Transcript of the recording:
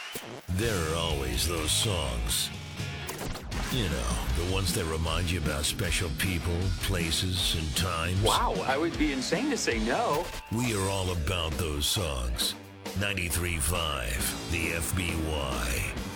There are always those songs. You know, the ones that remind you about special people, places, and times. Wow, I would be insane to say no. We are all about those songs. 93.5, the FBY.